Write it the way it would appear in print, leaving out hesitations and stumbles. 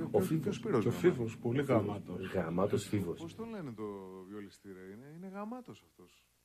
Ο Φίβος. Ο Φίβος, πολύ γαμάτος. Γαμάτος Φίβος. Πώς τον λένε το βιολιστή, ρε, είναι γαμάτος αυτός.